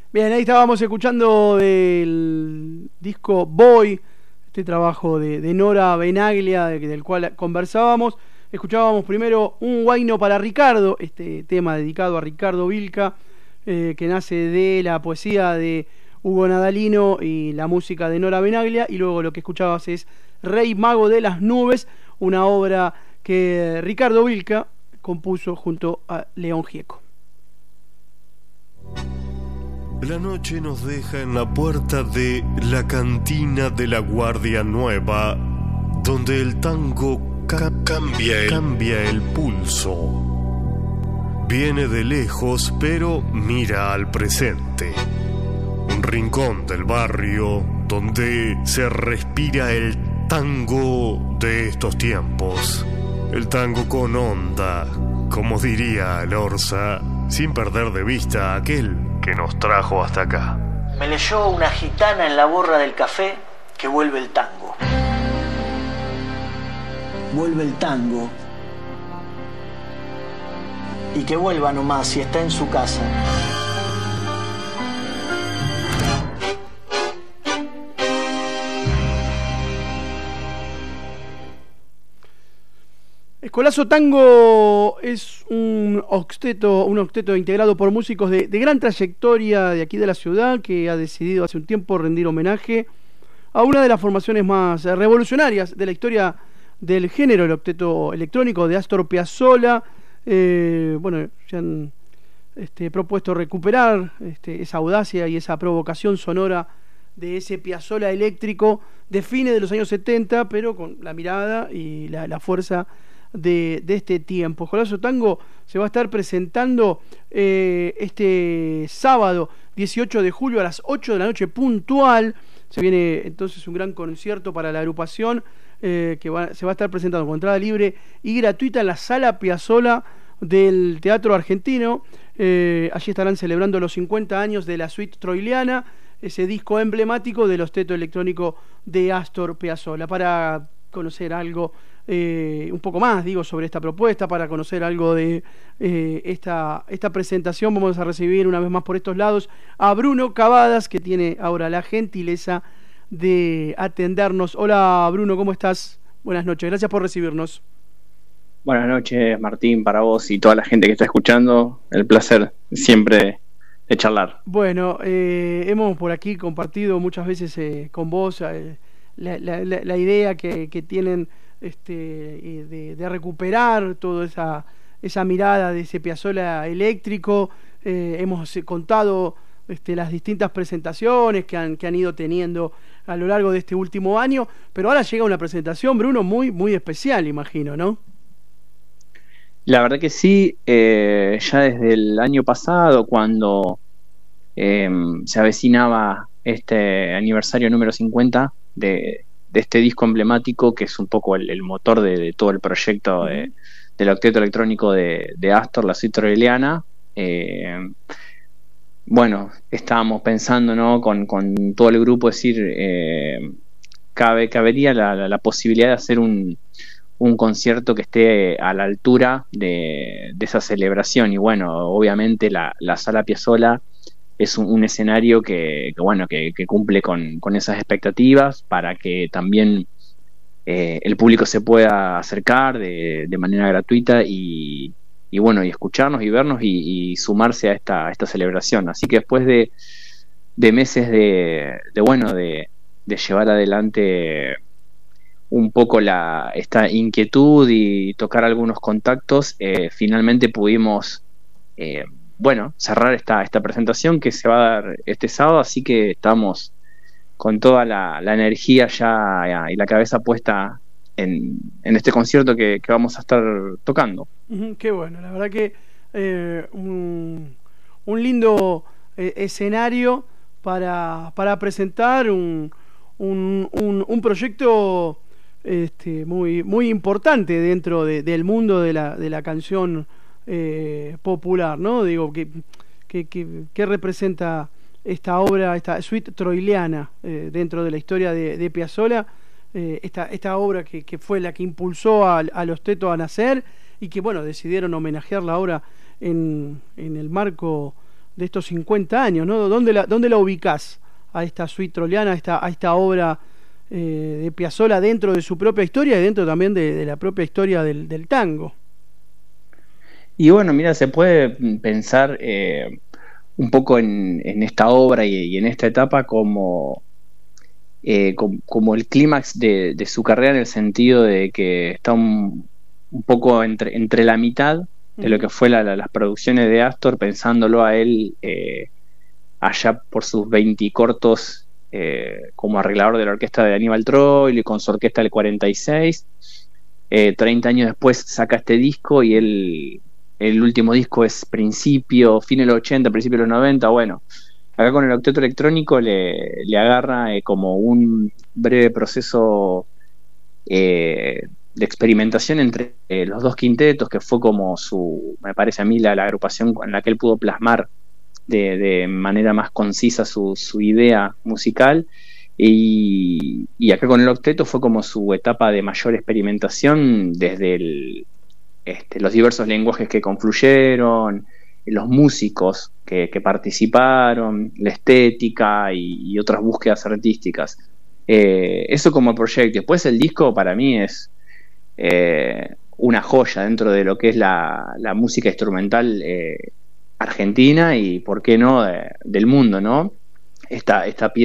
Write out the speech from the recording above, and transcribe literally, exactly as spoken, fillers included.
Bien, ahí estábamos escuchando del disco Boy, este trabajo de, de Nora Benaglia, de, del cual conversábamos. Escuchábamos primero Un Guayno para Ricardo, este tema dedicado a Ricardo Vilca, eh, que nace de la poesía de Hugo Nadalino y la música de Nora Benaglia. Y luego lo que escuchabas es Rey Mago de las Nubes, una obra que Ricardo Vilca compuso junto a León Gieco. La noche nos deja en la puerta de la cantina de la Guardia Nueva, donde el tango ca cambia, el, cambia el pulso. Viene de lejos, pero mira al presente. Un rincón del barrio donde se respira el tango de estos tiempos. El tango con onda, como diría Lorza, sin perder de vista a aquel que nos trajo hasta acá. Me leyó una gitana en la borra del café que vuelve el tango. Vuelve el tango. Y que vuelva nomás si está en su casa. Escolazo Tango es un octeto, un octeto integrado por músicos de, de gran trayectoria de aquí de la ciudad, que ha decidido hace un tiempo rendir homenaje a una de las formaciones más revolucionarias de la historia del género, el octeto electrónico de Astor Piazzolla. Eh, bueno, se han este, propuesto recuperar este, esa audacia y esa provocación sonora de ese Piazzolla eléctrico de fines de los años setenta, pero con la mirada y la, la fuerza De, de este tiempo. Escolazo Tango se va a estar presentando eh, este sábado dieciocho de julio a las ocho de la noche puntual. Se viene entonces un gran concierto para la agrupación eh, que va, se va a estar presentando con entrada libre y gratuita en la Sala Piazzolla del Teatro Argentino. Eh, allí estarán celebrando los cincuenta años de la suite troiliana, ese disco emblemático del octeto electrónico de Astor Piazzolla. Para conocer algo Eh, un poco más, digo, sobre esta propuesta, para conocer algo de eh, esta, esta presentación, vamos a recibir una vez más por estos lados a Bruno Cavadas, que tiene ahora la gentileza de atendernos. Hola Bruno, ¿cómo estás? Buenas noches, gracias por recibirnos. Buenas noches, Martín, para vos y toda la gente que está escuchando, el placer siempre de charlar. Bueno, eh, hemos por aquí compartido muchas veces eh, con vos eh, la, la, la, la idea que, que tienen Este, de, de recuperar toda esa, esa mirada de ese Piazzolla eléctrico. Eh, hemos contado este, las distintas presentaciones que han, que han ido teniendo a lo largo de este último año, pero ahora llega una presentación, Bruno, muy, muy especial, imagino, ¿no? La verdad que sí, eh, ya desde el año pasado, cuando eh, se avecinaba este aniversario número cincuenta de de este disco emblemático, que es un poco el, el motor de, de todo el proyecto de, del octeto electrónico de, de Astor, la suite troiliana. Eh, bueno, estábamos pensando, ¿no?, con, con todo el grupo, decir, eh, cabe, cabería la, la, la posibilidad de hacer un, un concierto que esté a la altura de, de esa celebración. Y bueno, obviamente la, la Sala Piazzolla es un, un escenario que, que bueno que, que cumple con, con esas expectativas, para que también eh, el público se pueda acercar de, de manera gratuita y, y bueno y escucharnos y vernos y, y sumarse a esta, a esta celebración. Así que después de, de meses de, de bueno de, de llevar adelante un poco la esta inquietud y tocar algunos contactos, eh, finalmente pudimos eh, bueno, cerrar esta, esta presentación que se va a dar este sábado, así que estamos con toda la, la energía ya y la cabeza puesta en, en este concierto que, que vamos a estar tocando. Uh-huh, qué bueno, la verdad que eh, un, un lindo eh, escenario para, para presentar un, un, un, un proyecto este, muy, muy importante dentro de, del mundo de la, de la canción Eh, popular, ¿no? Digo, que, que, que, que representa esta obra, esta suite troiliana eh, dentro de la historia de, de Piazzolla, eh, esta, esta obra que, que fue la que impulsó al, al octeto a nacer y que, bueno, decidieron homenajearla ahora en, en el marco de estos cincuenta años, ¿no? ¿Dónde la, dónde la ubicás a esta suite trolliana, a esta, a esta obra eh, de Piazzolla dentro de su propia historia y dentro también de, de la propia historia del, del tango? Y bueno, mira, se puede pensar eh, un poco en, en esta obra y, y en esta etapa como, eh, como, como el clímax de, de su carrera, en el sentido de que está un, un poco entre, entre la mitad de lo que fue la, la, las producciones de Astor, pensándolo a él eh, allá por sus veinte cortos eh, como arreglador de la orquesta de Aníbal Troilo y con su orquesta del cuarenta y seis. Eh, treinta años después saca este disco y él, el último disco es principio, fin de los ochenta, principio de los noventa. Bueno, acá con el octeto electrónico le, le agarra eh, como un breve proceso eh, de experimentación entre eh, los dos quintetos, que fue como su, me parece a mí, la, la agrupación en la que él pudo plasmar de, de manera más concisa su, su idea musical, y, y acá con el octeto fue como su etapa de mayor experimentación, desde el, este, los diversos lenguajes que confluyeron, los músicos que, que participaron, la estética y, y otras búsquedas artísticas. Eh, eso como proyecto. Después el disco para mí es Eh, una joya dentro de lo que es la, la música instrumental eh, argentina y, por qué no, de, del mundo, ¿no? Esta, esta pieza